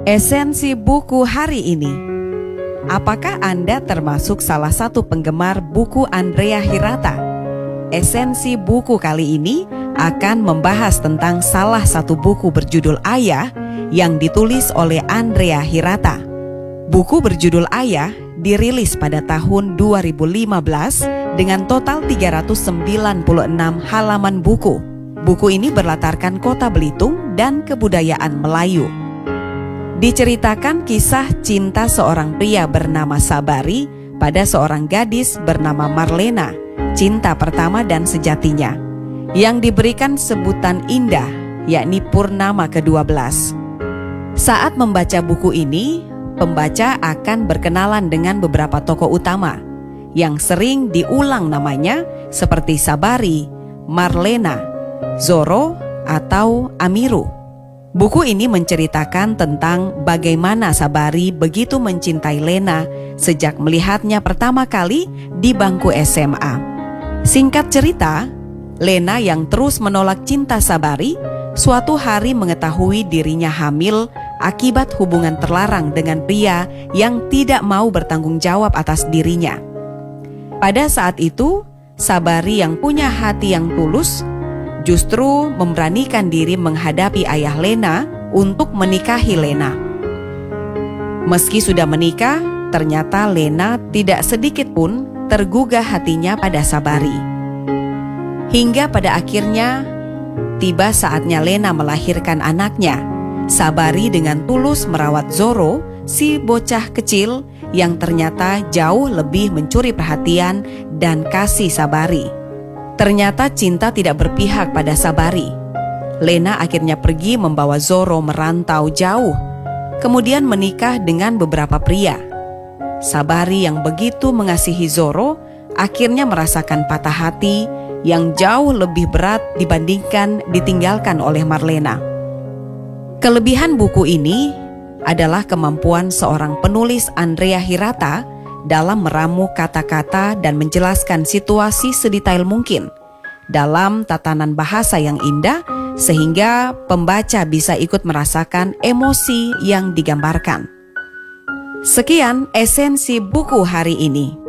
Esensi buku hari ini. Apakah Anda termasuk salah satu penggemar buku Andrea Hirata? Esensi buku kali ini akan membahas tentang salah satu buku berjudul Ayah yang ditulis oleh Andrea Hirata. Buku berjudul Ayah dirilis pada tahun 2015 dengan total 396 halaman buku. Buku ini berlatarkan kota Belitung dan kebudayaan Melayu. Diceritakan kisah cinta seorang pria bernama Sabari pada seorang gadis bernama Marlena, cinta pertama dan sejatinya, yang diberikan sebutan indah, yakni Purnama ke-12. Saat membaca buku ini, pembaca akan berkenalan dengan beberapa tokoh utama yang sering diulang namanya seperti Sabari, Marlena, Zoro, atau Amiru. Buku ini menceritakan tentang bagaimana Sabari begitu mencintai Lena sejak melihatnya pertama kali di bangku SMA. Singkat cerita, Lena yang terus menolak cinta Sabari, suatu hari mengetahui dirinya hamil akibat hubungan terlarang dengan pria yang tidak mau bertanggung jawab atas dirinya. Pada saat itu, Sabari yang punya hati yang tulus justru memberanikan diri menghadapi ayah Lena untuk menikahi Lena. Meski sudah menikah, ternyata Lena tidak sedikit pun tergugah hatinya pada Sabari. Hingga pada akhirnya, tiba saatnya Lena melahirkan anaknya. Sabari dengan tulus merawat Zoro, si bocah kecil yang ternyata jauh lebih mencuri perhatian dan kasih Sabari. Ternyata cinta tidak berpihak pada Sabari. Lena akhirnya pergi membawa Zoro merantau jauh, kemudian menikah dengan beberapa pria. Sabari yang begitu mengasihi Zoro akhirnya merasakan patah hati yang jauh lebih berat dibandingkan ditinggalkan oleh Marlena. Kelebihan buku ini adalah kemampuan seorang penulis Andrea Hirata dalam meramu kata-kata dan menjelaskan situasi sedetail mungkin dalam tatanan bahasa yang indah sehingga pembaca bisa ikut merasakan emosi yang digambarkan. Sekian esensi buku hari ini.